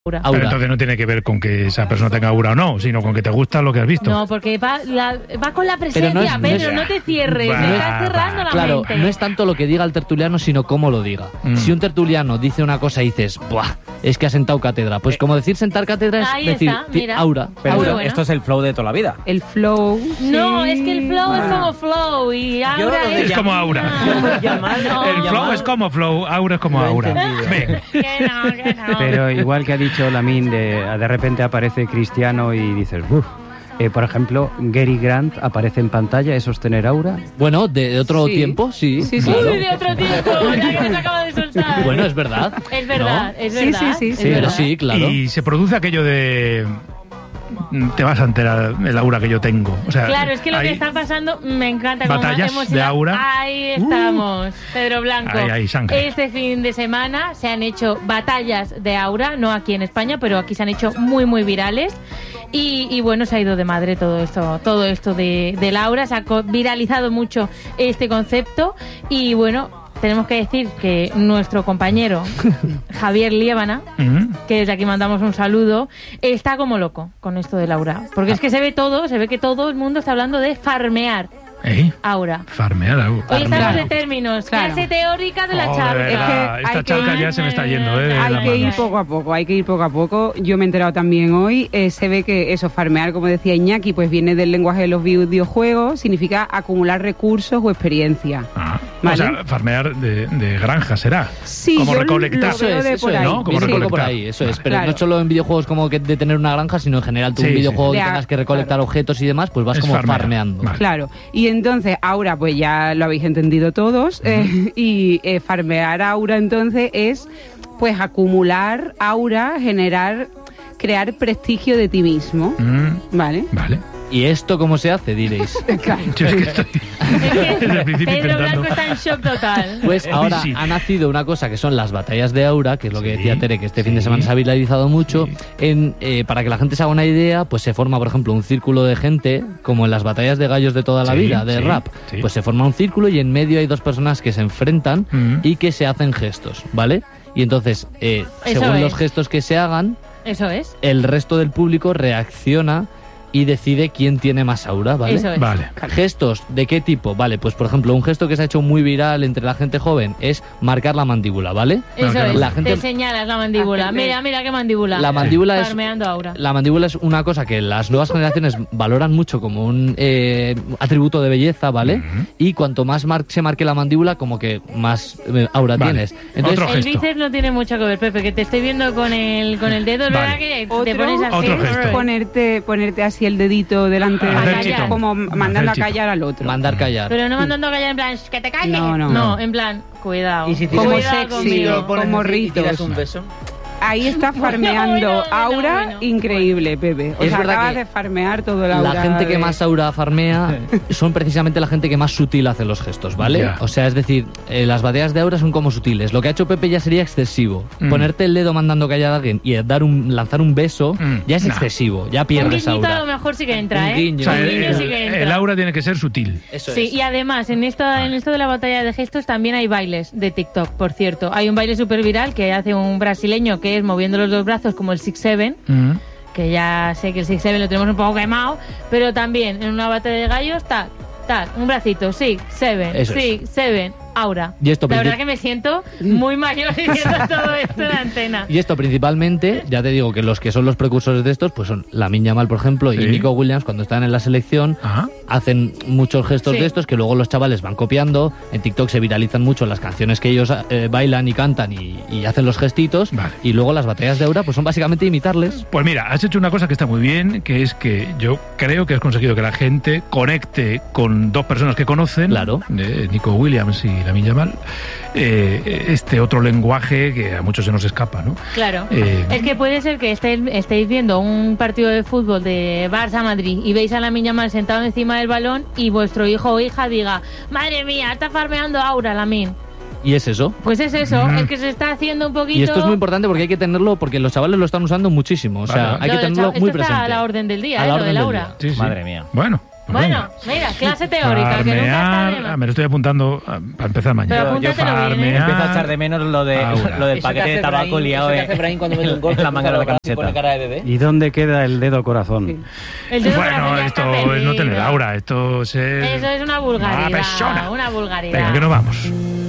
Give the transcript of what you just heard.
Aura. Pero entonces no tiene que ver con que esa persona tenga aura o no, sino con que te gusta lo que has visto. No, porque va con la presencia, Pedro, no te cierres, me estás cerrando la mente. Claro, no es tanto lo que diga el tertuliano, sino cómo lo diga. Si un tertuliano dice una cosa y dices, ¡buah! Es que ha sentado cátedra. Pues como decir sentar cátedra es Ahí decir está, mira. aura. Pero Aura, bueno. esto es el flow de toda la vida. El flow. No, es que el flow es como flow y aura Es como aura. El flow es como flow, aura es como aura. Venga. Que no. Pero igual que ha dicho Lamin, de repente aparece Cristiano y dices, uff. Por ejemplo, Gary Grant aparece en pantalla, ¿eso es tener aura? Bueno, de otro tiempo, sí. Uy, de otro tiempo, ya que nos acaba de soltar. Bueno, es verdad. Es verdad, ¿no? es verdad. Sí, Pero verdad. sí, claro. Y se produce aquello de... Te vas a enterar el aura que yo tengo. O sea, Claro, es que lo hay que está pasando me encanta. batallas hemos de ido- aura. Ahí estamos, Pedro Blanco. Ahí, sangre. Este fin de semana se han hecho batallas de aura, no aquí en España, pero aquí se han hecho muy, muy virales. Y bueno, se ha ido de madre todo esto del aura. Se ha viralizado mucho este concepto. Y bueno, tenemos que decir que nuestro compañero Javier Liébana, que desde aquí mandamos un saludo, está como loco con esto del aura. Porque es que se ve que todo el mundo está hablando de farmear aura. Farmear aura. Hoy estamos de términos, clase teórica de la charla. Es que esta charla ya se me está yendo. Hay que ir poco a poco. Yo me he enterado también hoy. Se ve que eso, farmear, como decía Iñaki, pues viene del lenguaje de los videojuegos, significa acumular recursos o experiencia. ¿Vale? O sea, farmear de granja será. Sí, como yo recolectar. lo veo de por ahí. ¿no? Como Viene un poco recolectar. por ahí, eso es. Pero Claro. no solo en videojuegos como que de tener una granja, sino en general tú un videojuego que tengas que recolectar objetos y demás, pues vas Es como farmear. farmeando. Vale. Claro, y entonces aura, pues ya lo habéis entendido todos, y farmear aura entonces es pues acumular aura, crear prestigio de ti mismo, ¿vale? Vale. ¿Y esto cómo se hace, diréis? Yo es que estoy desde el principio Pedro intentando. Blanco está en shock total. Pues ahora Sí. ha nacido una cosa que son las batallas de aura, que es lo que Sí, decía Tere, que este fin de sí. semana se ha viralizado mucho. Sí. Para que la gente se haga una idea, pues se forma, por ejemplo, un círculo de gente, como en las batallas de gallos de toda la Sí, vida, de sí, rap. sí. Pues se forma un círculo y en medio hay dos personas que se enfrentan y que se hacen gestos, ¿vale? Y entonces, según es. los gestos que se hagan, Eso es. el resto del público reacciona y decide quién tiene más aura, ¿vale? Eso es. Vale. ¿Gestos de qué tipo? Vale, pues por ejemplo, un gesto que se ha hecho muy viral entre la gente joven es marcar la mandíbula, ¿vale? Eso claro. es. La gente- Te señalas la mandíbula. Mira qué mandíbula. La mandíbula es Farmeando aura. La mandíbula es una cosa que las nuevas generaciones valoran mucho como un atributo de belleza, ¿vale? Y cuanto más se marque la mandíbula, como que más aura Vale. tienes. Entonces, Otro El gesto. bíceps no tiene mucho que ver, Pepe, que te estoy viendo con el dedo, es Vale. verdad que te Otro- pones así. Otro gesto. Ponerte así el dedito delante de Hacer la chito. como mandando a Hacer chito. callar al otro. mandar callar. Pero no mandando a callar en plan, que te calles. No. En plan, cuidado. Y si te Como Cuidado sexy, conmigo. como ritos. tiras un beso. Ahí está farmeando Bueno, aura increíble, Pepe. O Es sea, verdad acabas que de farmear todo el aura. La gente que más aura farmea son precisamente la gente que más sutil hace los gestos, ¿vale? Ya. O sea, es decir, las batallas de aura son como sutiles. Lo que ha hecho Pepe ya sería excesivo. Ponerte el dedo mandando callar a alguien y lanzar un beso ya es No. excesivo, ya Un pierdes guiñito aura. a lo mejor sí que entra, Un ¿eh? guiño. O sea, Un guiño sí que entra. el aura tiene que ser sutil. Eso Sí, es. y además en esto de la batalla de gestos también hay bailes de TikTok, por cierto. Hay un baile súper viral que hace un brasileño que es moviendo los dos brazos como el 6'7", que ya sé que el 6'7" lo tenemos un poco quemado, pero también en una batalla de gallos, tac, un bracito, 6'7", Eso es. 6'7", aura. Y esto La verdad que me siento muy mayor diciendo todo esto en la antena. Y esto principalmente, ya te digo que los que son los precursores de estos, pues son Lamine Yamal, por ejemplo, Sí. y Nico Williams, cuando están en la selección, Ajá. hacen muchos gestos Sí. de estos que luego los chavales van copiando. En TikTok se viralizan mucho las canciones que ellos bailan y cantan y hacen los gestitos. Vale. Y luego las batallas de aura pues son básicamente imitarles. Pues mira, has hecho una cosa que está muy bien, que es que yo creo que has conseguido que la gente conecte con dos personas que conocen, Claro. Nico Williams y Lamine Yamal, este otro lenguaje que a muchos se nos escapa, ¿no? Claro. Eh, Es que puede ser que estéis viendo un partido de fútbol de Barça-Madrid y veis a Lamine Yamal sentado encima del balón y vuestro hijo o hija diga, madre mía, está farmeando aura, Lamine. Y es eso. Pues es eso, es que se está haciendo un poquito... Y esto es muy importante porque hay que tenerlo, porque los chavales lo están usando muchísimo. O sea, Vale. hay que tenerlo muy esto presente. está a la orden del día, A la lo orden de del Laura. día. sí, sí. Madre mía. Bueno, Bueno, mira, clase teórica, que nunca está de más. Me lo estoy apuntando para empezar mañana. Pero apúntatelo bien, ¿eh? Empiezo a echar de menos lo del paquete de tabaco liado en la manga de la camiseta. ¿Y dónde queda el dedo corazón? El dedo Bueno, corazón ya esto está es no tener perdido. aura, esto es... Eso es una vulgaridad. persona. Una vulgaridad. Venga, que nos vamos.